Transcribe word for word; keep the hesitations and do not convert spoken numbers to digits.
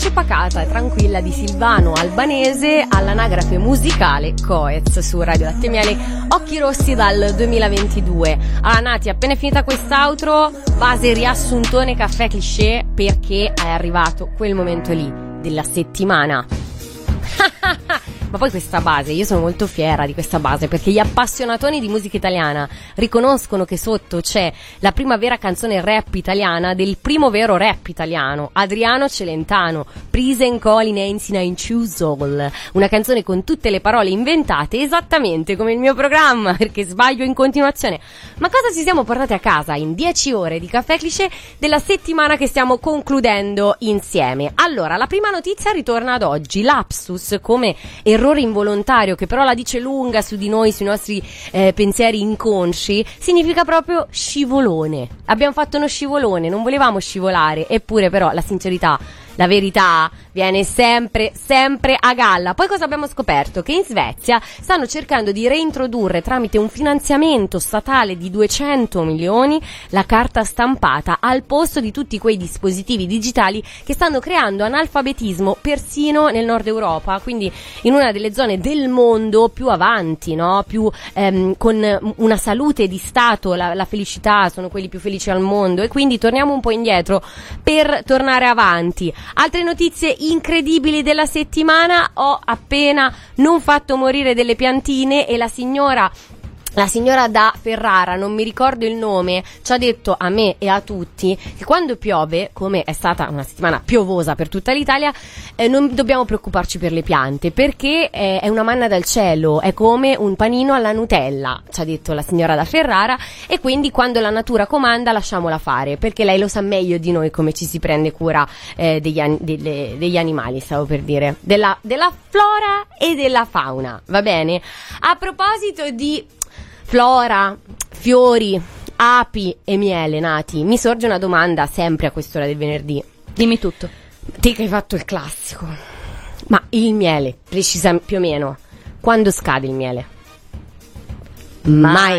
voce pacata e tranquilla di Silvano Albanese all'anagrafe musicale Coez su Radio Latte e Miele, Occhi Rossi dal duemilaventidue. Allora Nati, appena finita quest'outro, base riassuntone caffè cliché, perché è arrivato quel momento lì della settimana. Ma poi questa base, io sono molto fiera di questa base, perché gli appassionatoni di musica italiana riconoscono che sotto c'è la prima vera canzone rap italiana del primo vero rap italiano, Adriano Celentano, Prisen Colin Ensina in Chusol, una canzone con tutte le parole inventate esattamente come il mio programma, perché sbaglio in continuazione. Ma cosa ci siamo portati a casa in dieci ore di caffè cliché della settimana che stiamo concludendo insieme? Allora, la prima notizia ritorna ad oggi, lapsus come errore involontario, che però la dice lunga su di noi, sui nostri eh, pensieri inconsci, significa proprio scivolone. Abbiamo fatto uno scivolone, non volevamo scivolare, eppure però la sincerità, la verità viene sempre, sempre a galla. Poi cosa abbiamo scoperto? Che in Svezia stanno cercando di reintrodurre tramite un finanziamento statale di duecento milioni la carta stampata al posto di tutti quei dispositivi digitali che stanno creando analfabetismo persino nel nord Europa, quindi in una delle zone del mondo più avanti, no? Più ehm, con una salute di stato, la, la felicità, sono quelli più felici al mondo, e quindi torniamo un po' indietro per tornare avanti. Altre notizie incredibili della settimana: ho appena non fatto morire delle piantine e la signora La signora da Ferrara, non mi ricordo il nome, ci ha detto a me e a tutti che quando piove, come è stata una settimana piovosa per tutta l'Italia, eh, non dobbiamo preoccuparci per le piante, perché eh, è una manna dal cielo, è come un panino alla Nutella, ci ha detto la signora da Ferrara, e quindi quando la natura comanda lasciamola fare, perché lei lo sa meglio di noi come ci si prende cura eh, degli, an- delle, degli animali, stavo per dire, della, della flora e della fauna, va bene? A proposito di flora, fiori, api e miele, Nati, mi sorge una domanda sempre a quest'ora del venerdì. Dimmi tutto. Te che hai fatto il classico, ma il miele, precisamente, più o meno, quando scade il miele? Mai.